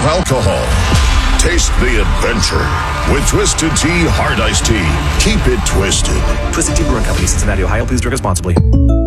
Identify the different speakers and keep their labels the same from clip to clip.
Speaker 1: alcohol. Taste the adventure with Twisted Tea Hard Iced Tea. Keep it twisted.
Speaker 2: Twisted Tea Brewing Company, Cincinnati, Ohio. Please drink responsibly.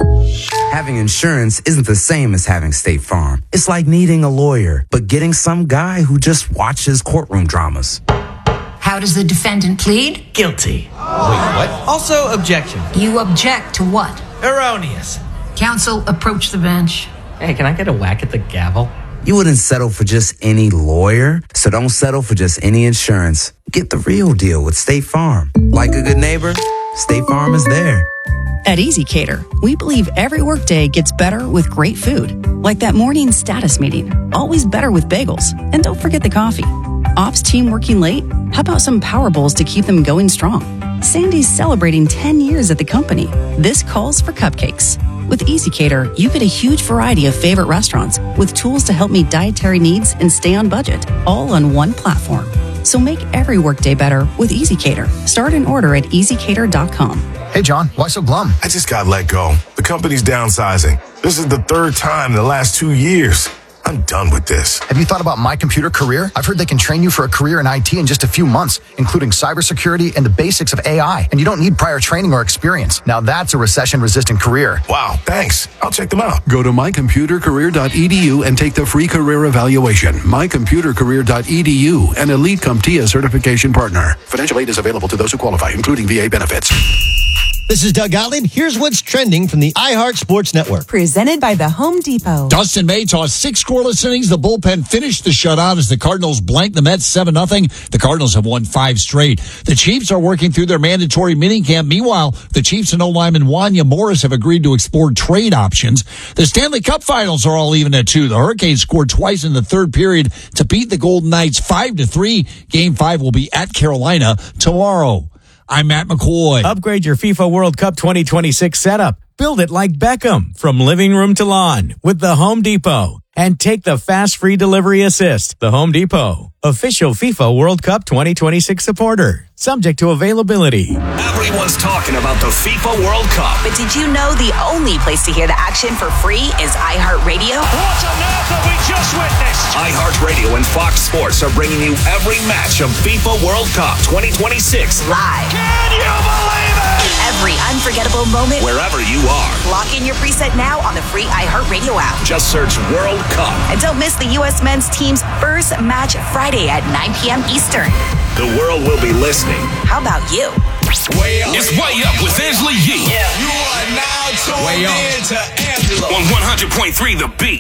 Speaker 3: Having insurance isn't the same as having State Farm. It's like needing a lawyer, but getting some guy who just watches courtroom dramas.
Speaker 4: How does the defendant plead?
Speaker 5: Guilty. Wait, what? Also, objection.
Speaker 4: You object to what?
Speaker 5: Erroneous.
Speaker 4: Counsel, approach the bench.
Speaker 5: Hey, can I get a whack at the gavel?
Speaker 3: You wouldn't settle for just any lawyer, so don't settle for just any insurance. Get the real deal with State Farm. Like a good neighbor, State Farm is there.
Speaker 6: At EasyCater, we believe every workday gets better with great food. Like that morning status meeting, always better with bagels. And don't forget the coffee. Ops team working late? How about some Power Bowls to keep them going strong? Sandy's celebrating 10 years at the company. This calls for cupcakes. With EasyCater, you get a huge variety of favorite restaurants with tools to help meet dietary needs and stay on budget, all on one platform. So make every workday better with EasyCater. Start an order at easycater.com.
Speaker 7: Hey, John, why so glum?
Speaker 8: I just got let go. The company's downsizing. This is the third time in the last 2 years. I'm done with this.
Speaker 7: Have you thought about My Computer Career? I've heard they can train you for a career in IT in just a few months, including cybersecurity and the basics of AI. And you don't need prior training or experience. Now that's a recession-resistant career.
Speaker 8: Wow, thanks. I'll check them out.
Speaker 9: Go to mycomputercareer.edu and take the free career evaluation. Mycomputercareer.edu, an Elite CompTIA certification partner. Financial aid is available to those who qualify, including VA benefits.
Speaker 10: This is Doug Gottlieb. Here's what's trending from the iHeart Sports Network.
Speaker 11: Presented by the Home Depot.
Speaker 12: Dustin May tossed 6 scoreless innings. The bullpen finished the shutout as the Cardinals blanked the Mets 7-0. The Cardinals have won 5 straight. The Chiefs are working through their mandatory minicamp. Meanwhile, the Chiefs and O-lineman Wanya Morris have agreed to explore trade options. The Stanley Cup Finals are all even at 2. The Hurricanes scored twice in the third period to beat the Golden Knights 5-3. Game 5 will be at Carolina tomorrow. I'm Matt McCoy.
Speaker 13: Upgrade your FIFA World Cup 2026 setup. Build it like Beckham from living room to lawn with the Home Depot. And take the fast free delivery assist. The Home Depot, official FIFA World Cup 2026 supporter. Subject to availability.
Speaker 14: Everyone's talking about the FIFA World Cup.
Speaker 15: But did you know the only place to hear the action for free is iHeartRadio?
Speaker 14: What on earth have we just witnessed? iHeartRadio and Fox Sports are bringing you every match of FIFA World Cup 2026
Speaker 15: live.
Speaker 14: Can you believe it?
Speaker 15: Every unforgettable moment.
Speaker 14: Wherever you are.
Speaker 15: Lock in your preset now on the free iHeartRadio app.
Speaker 14: Just search World Cup.
Speaker 15: And don't miss the U.S. men's team's first match Friday at 9 p.m. Eastern.
Speaker 14: The world will be listening.
Speaker 15: How about you?
Speaker 14: Way up.
Speaker 16: It's Way Up with Angela Yee.
Speaker 14: Yeah. You are now tuned in to Angela
Speaker 16: on 100.3 The Beat.